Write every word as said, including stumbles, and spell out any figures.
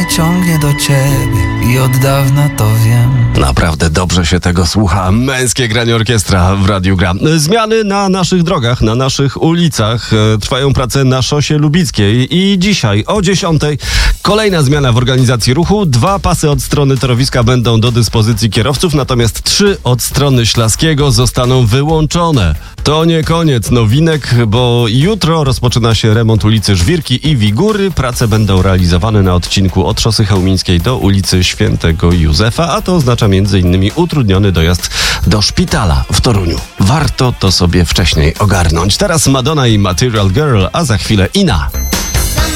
mnie ciągnie do ciebie i od dawna to wiem. Naprawdę dobrze się tego słucha. Męskie granie orkiestra w Radiu Gra. Zmiany na naszych drogach, na naszych ulicach. Trwają prace na szosie lubickiej i dzisiaj o dziesiątej kolejna zmiana w organizacji ruchu. Dwa pasy od strony torowiska będą do dyspozycji kierowców, natomiast trzy od strony Ślaskiego zostaną wyłączone. To nie koniec nowinek, bo jutro rozpoczyna się remont ulicy Żwirki i Wigury. Prace będą realizowane na odcinku od szosy chełmińskiej do ulicy Świętego Józefa, a to oznacza między innymi utrudniony dojazd do szpitala w Toruniu. Warto to sobie wcześniej ogarnąć. Teraz Madonna i Material Girl, a za chwilę Ina.